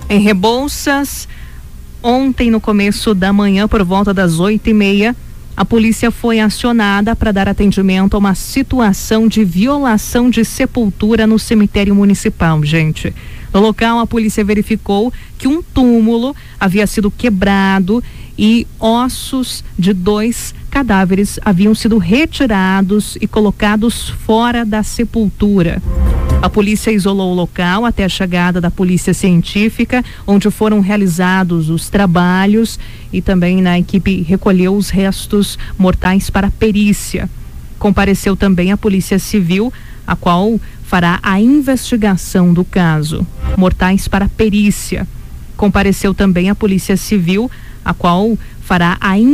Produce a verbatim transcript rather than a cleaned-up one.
Em Rebouças, ontem no começo da manhã, por volta das oito e meia, a polícia foi acionada para dar atendimento a uma situação de violação de sepultura no cemitério municipal, gente. No local, a polícia verificou que um túmulo havia sido quebrado e ossos de dois cadáveres haviam sido retirados e colocados fora da sepultura. A polícia isolou o local até a chegada da polícia científica, onde foram realizados os trabalhos e também na equipe recolheu os restos mortais para perícia. Compareceu também a Polícia Civil, a qual fará a investigação do caso. Mortais para perícia. Compareceu também a Polícia Civil, a qual fará a investigação